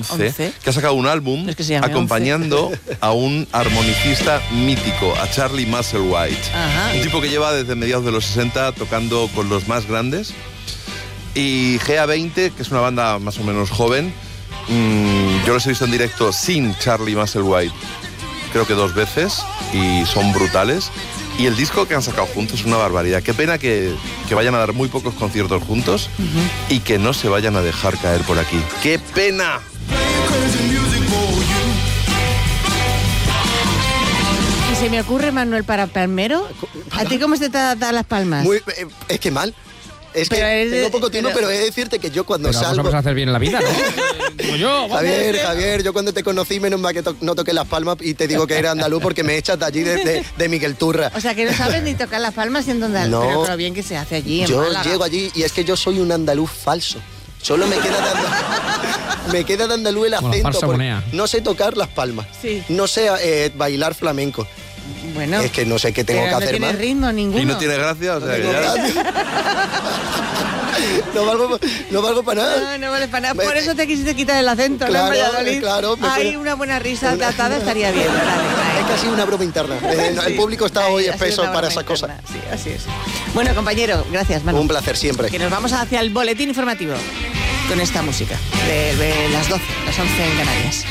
11, que ha sacado un álbum acompañando 11. a un armonicista mítico, a Charlie Musselwhite. Ajá. Un tipo que lleva desde mediados de los 60 tocando con los más grandes. Y GA20, que es una banda más o menos joven, yo los he visto en directo sin Charlie Musselwhite, creo que 2 veces, y son brutales. Y el disco que han sacado juntos es una barbaridad. Qué pena que vayan a dar muy pocos conciertos juntos y que no se vayan a dejar caer por aquí. ¡Qué pena! Y se me ocurre, Manuel, para Palmero, ¿a ti cómo se te dan las palmas? Es que mal. Es Pero que tengo poco tiempo, pero he de decirte que yo cuando salgo... Vamos a hacer bien en la vida, ¿no? Digo yo, Javier, yo cuando te conocí, menos mal que no toqué las palmas y te digo que era andaluz porque me echas de allí de Miguel Turra. O sea, que no sabes ni tocar las palmas siendo andaluz. No. Pero bien que se hace allí en Yo Málaga. llego allí y es que yo soy un andaluz falso. Solo me queda de andaluz el Bueno, acento. falsa porque monea. no sé tocar las palmas. Sí. No sé bailar flamenco. Bueno, Es que no sé qué tengo pero que hacer no más. tiene ritmo ninguno. Y no tiene gracia, o sea que tengo ya... gracia. No valgo para nada. No vale para nada. Por eso te quisiste quitar el acento, Claro, ¿no, en Valladolid? claro, me Hay pone- una buena risa tratada, estaría bien. Dale, Es casi una broma interna. El público está hoy espeso para esas cosas. Sí, así es. Bueno, compañero, gracias, Manu. Un placer siempre. Que nos vamos hacia el boletín informativo con esta música de las 12, las 11 en Canarias.